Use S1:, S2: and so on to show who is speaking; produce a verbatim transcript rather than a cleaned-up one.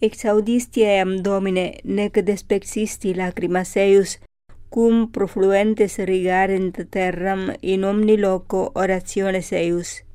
S1: exaudisti eam Domine, nec despexisti lacrimas eius, cum profluentes rigarent terram in omni loco orationes eius.